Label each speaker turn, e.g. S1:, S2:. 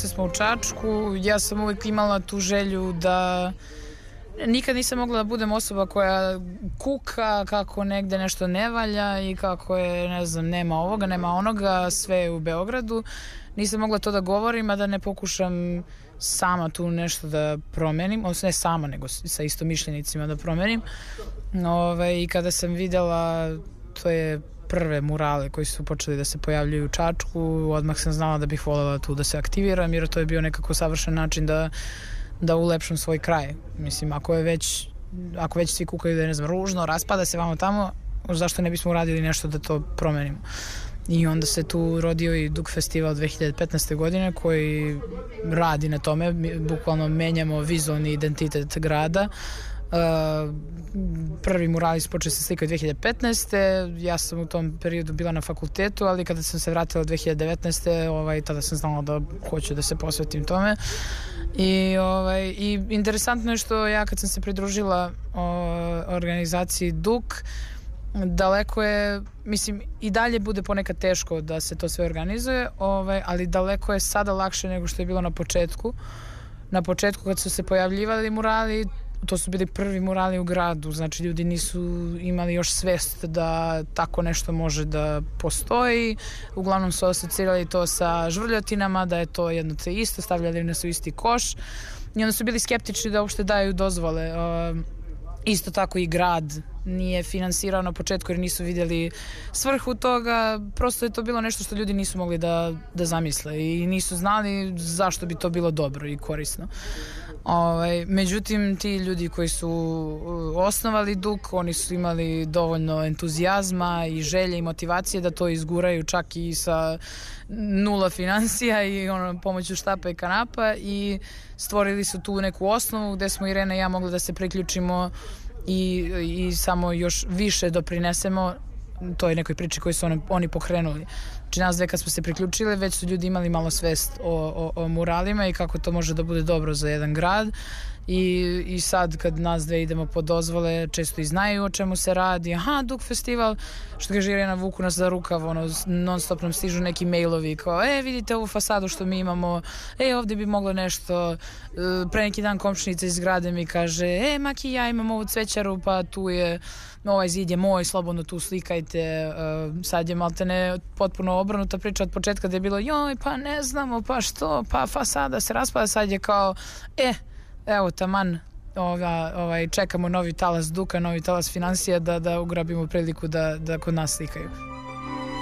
S1: došli smo u Čačku, ja sam uvijek imala tu želju da nikad nisam mogla da budem osoba koja kuka kako negde nešto ne valja i kako je, ne znam, nema ovoga, nema onoga, sve je u Beogradu. Nisam mogla to da govorim, a da ne pokušam sama tu nešto da promenim, odnosno ne sama, nego sa istomišljenicima da promenim. I kada sam videla, to je prve murale koji su počeli da se pojavljaju u Čačku, odmah sam znala da bih voljela tu da se aktiviram, jer to je bio nekako savršen način da ulepšam svoj kraj. Mislim, ako već svi kukaju da je, ne znam, ružno, raspada se vamo tamo, zašto ne bismo uradili nešto da to promenimo? I onda se tu rodio i Duk festival 2015. godine koji radi na tome, bukvalno menjamo vizualni identitet grada. Prvi murali su počeli se slikati 2015. Ja sam u tom periodu bila na fakultetu, ali kada sam se vratila 2019. Tada sam znala da hoću da se posvetim tome. I interesantno je što ja kad sam se pridružila organizaciji Duk, daleko je, mislim, i dalje bude ponekad teško da se to sve organizuje, ali daleko je sada lakše nego što je bilo na početku. Na početku kad su se pojavljivali murali, to su bili prvi murali u gradu, znači ljudi nisu imali još svest da tako nešto može da postoji. Uglavnom su asocirali to sa žvrljotinama, da je to jedno te isto, stavljali nas u isti koš i onda su bili skeptični da uopšte daju dozvole. Isto tako i grad nije finansirao na početku jer nisu vidjeli svrhu toga, prosto je to bilo nešto što ljudi nisu mogli da zamisle i nisu znali zašto bi to bilo dobro i korisno. Međutim, ti ljudi koji su osnovali Duk, oni su imali dovoljno entuzijazma i želje i motivacije da to izguraju čak i sa nula financija i pomoću štapa i kanapa i stvorili su tu neku osnovu gde smo Irena i ja mogli da se priključimo i samo još više doprinesemo toj nekoj priči koju su oni pokrenuli. Znači nas dve kad smo se priključile već su ljudi imali malo svest o muralima i kako to može da bude dobro za jedan grad i sad kad nas dve idemo po dozvole često i znaju o čemu se radi. Aha, Duk festival, što kaže Irena, vuku nas za rukav, non stop nam stižu neki mailovi kao vidite ovu fasadu što mi imamo, ovdje bi moglo nešto. Pre neki dan komšinica iz grade mi kaže Maki, ja imam ovu cvećaru, pa tu je ovaj zid je moj, slobodno tu slikajte. Sad je maltene potpuno obrnuta priča od početka da je bilo joj, pa ne znamo, pa što, pa fasada se raspada, sad je kao evo taman čekamo novi talas Duka, novi talas finansija da ugrabimo priliku da kod nas slikaju.